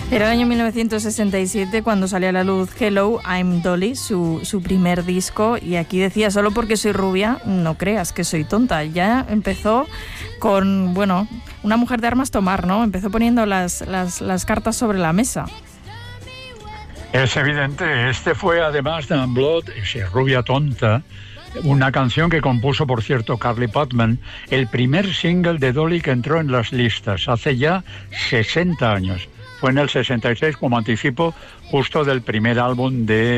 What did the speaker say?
Era el año 1967 cuando salió a la luz Hello, I'm Dolly, su primer disco, y aquí decía, solo porque soy rubia, no creas que soy tonta. Ya empezó con, bueno, una mujer de armas tomar, ¿no? Empezó poniendo las cartas sobre la mesa. Es evidente, este fue además de Unblood, Rubia Tonta, una canción que compuso, por cierto, Carly Putman, el primer single de Dolly que entró en las listas hace ya 60 años. Fue en el 66 como anticipo justo del primer álbum de